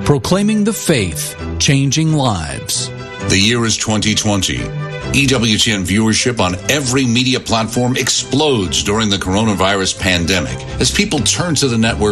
proclaiming the faith, changing lives. The year is 2020. EWTN viewership on every media platform explodes during the coronavirus pandemic as people turn to the network